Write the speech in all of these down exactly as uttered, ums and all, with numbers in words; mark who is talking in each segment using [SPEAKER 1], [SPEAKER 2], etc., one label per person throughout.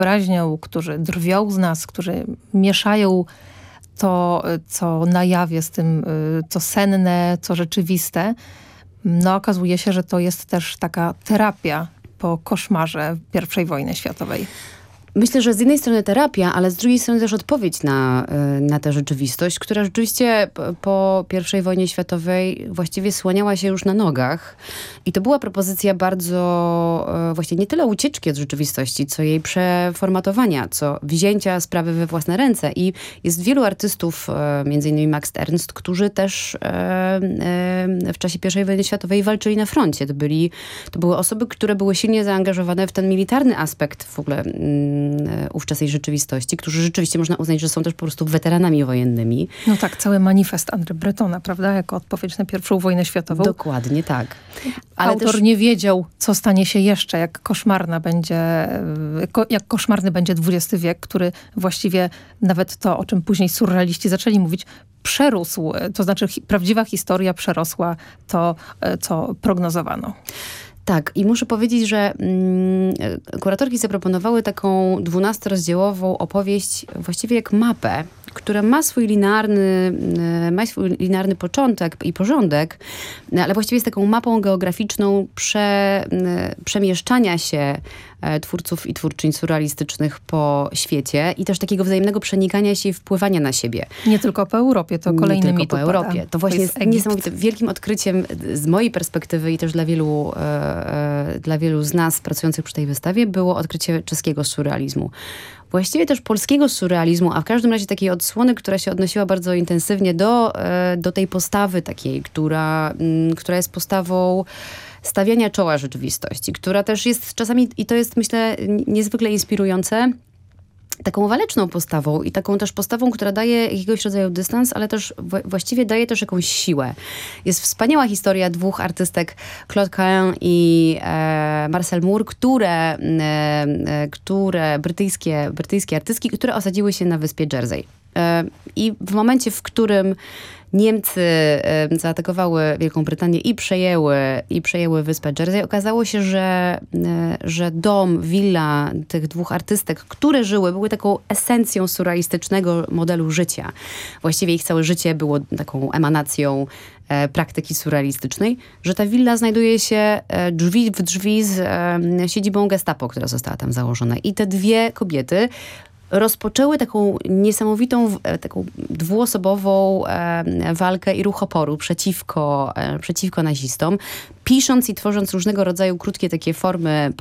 [SPEAKER 1] wyobraźnią, którzy drwią z nas, którzy mieszają to, co na jawie z tym, co senne, co rzeczywiste, no okazuje się, że to jest też taka terapia po koszmarze pierwszej wojny światowej.
[SPEAKER 2] Myślę, że z jednej strony terapia, ale z drugiej strony też odpowiedź na, na tę rzeczywistość, która rzeczywiście po pierwszej wojnie światowej właściwie słaniała się już na nogach. I to była propozycja bardzo, właściwie nie tyle ucieczki od rzeczywistości, co jej przeformatowania, co wzięcia sprawy we własne ręce. I jest wielu artystów, między innymi Max Ernst, którzy też w czasie pierwszej wojny światowej walczyli na froncie. To, byli, to były osoby, które były silnie zaangażowane w ten militarny aspekt w ogóle ówczesnej rzeczywistości, którzy rzeczywiście można uznać, że są też po prostu weteranami wojennymi.
[SPEAKER 1] No tak, cały manifest André Bretona, prawda? Jako odpowiedź na pierwszą wojnę światową.
[SPEAKER 2] Dokładnie, tak. Ale
[SPEAKER 1] Autor też nie wiedział, co stanie się jeszcze, jak koszmarna będzie, jak koszmarny będzie dwudziesty wiek, który właściwie nawet to, o czym później surrealiści zaczęli mówić, przerósł. To znaczy hi- prawdziwa historia przerosła to, co prognozowano.
[SPEAKER 2] Tak, i muszę powiedzieć, że mm, kuratorki zaproponowały taką dwunasterozdziałową opowieść, właściwie jak mapę, która ma swój linearny, ma swój linearny początek i porządek, ale właściwie jest taką mapą geograficzną prze, przemieszczania się twórców i twórczyń surrealistycznych po świecie i też takiego wzajemnego przenikania się i wpływania na siebie.
[SPEAKER 1] Nie tylko po Europie, to kolejny
[SPEAKER 2] Nie
[SPEAKER 1] mit
[SPEAKER 2] tylko po Europie. To właśnie jest, jest niesamowite. Wielkim odkryciem z mojej perspektywy i też dla wielu, e, dla wielu z nas pracujących przy tej wystawie było odkrycie czeskiego surrealizmu. Właściwie też polskiego surrealizmu, a w każdym razie takiej odsłony, która się odnosiła bardzo intensywnie do, do tej postawy takiej, która, która jest postawą stawiania czoła rzeczywistości, która też jest czasami, i to jest myślę niezwykle inspirujące, taką waleczną postawą i taką też postawą, która daje jakiegoś rodzaju dystans, ale też w- właściwie daje też jakąś siłę. Jest wspaniała historia dwóch artystek, Claude Cahun i e, Marcel Moore, które, e, e, które brytyjskie, brytyjskie artystki, które osadziły się na wyspie Jersey. E, I w momencie, w którym Niemcy e, zaatakowały Wielką Brytanię i przejęły, i przejęły wyspę Jersey, okazało się, że, e, że dom, willa tych dwóch artystek, które żyły, były taką esencją surrealistycznego modelu życia. Właściwie ich całe życie było taką emanacją e, praktyki surrealistycznej, że ta willa znajduje się e, drzwi w drzwi z e, siedzibą Gestapo, która została tam założona. I te dwie kobiety rozpoczęły taką niesamowitą, taką dwuosobową e, walkę i ruch oporu przeciwko, e, przeciwko nazistom, pisząc i tworząc różnego rodzaju krótkie takie formy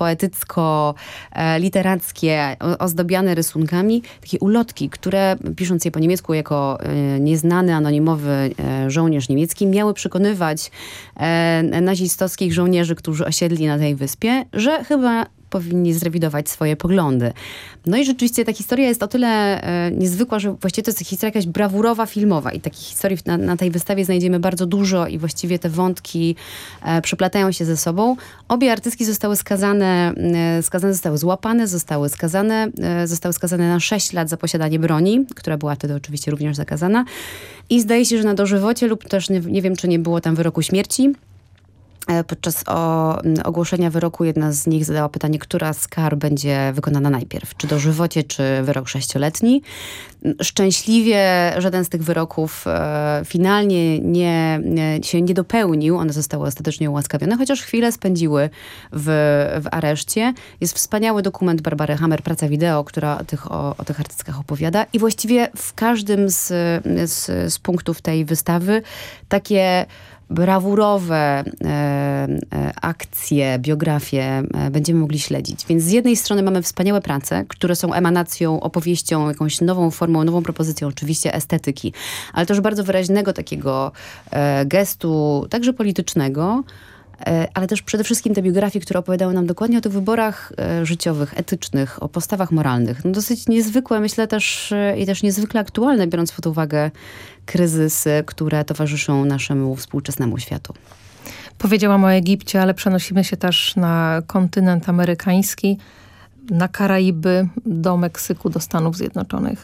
[SPEAKER 2] poetycko-literackie, ozdobiane rysunkami, takie ulotki, które pisząc je po niemiecku jako e, nieznany, anonimowy e, żołnierz niemiecki, miały przekonywać e, nazistowskich żołnierzy, którzy osiedli na tej wyspie, że chyba powinni zrewidować swoje poglądy. No i rzeczywiście ta historia jest o tyle e, niezwykła, że właściwie to jest historia jakaś brawurowa, filmowa i takich historii na, na tej wystawie znajdziemy bardzo dużo i właściwie te wątki e, przeplatają się ze sobą. Obie artystki zostały skazane, e, skazane zostały złapane, zostały skazane, e, zostały skazane na sześć lat za posiadanie broni, która była wtedy oczywiście również zakazana i zdaje się, że na dożywocie lub też nie, nie wiem, czy nie było tam wyroku śmierci. Podczas o, ogłoszenia wyroku jedna z nich zadała pytanie, która z kar będzie wykonana najpierw. Czy dożywocie, czy wyrok sześcioletni. Szczęśliwie żaden z tych wyroków e, finalnie nie, nie, się nie dopełnił. One zostały ostatecznie ułaskawione, chociaż chwilę spędziły w, w areszcie. Jest wspaniały dokument Barbary Hammer, praca wideo, która o tych, o, o tych artystkach opowiada. I właściwie w każdym z, z, z punktów tej wystawy takie brawurowe e, e, akcje, biografie e, będziemy mogli śledzić. Więc z jednej strony mamy wspaniałe prace, które są emanacją, opowieścią, jakąś nową formą, nową propozycją oczywiście estetyki, ale też bardzo wyraźnego takiego e, gestu, także politycznego, ale też przede wszystkim te biografie, które opowiadały nam dokładnie o tych wyborach e, życiowych, etycznych, o postawach moralnych. No dosyć niezwykłe, myślę też e, i też niezwykle aktualne, biorąc pod uwagę kryzysy, które towarzyszą naszemu współczesnemu światu.
[SPEAKER 1] Powiedziałam o Egipcie, ale przenosimy się też na kontynent amerykański, na Karaiby, do Meksyku, do Stanów Zjednoczonych.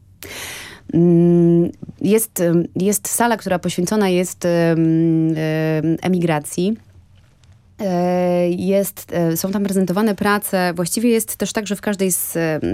[SPEAKER 2] Jest, jest sala, która poświęcona jest emigracji. Jest, są tam prezentowane prace. Właściwie jest też tak, że w każdej z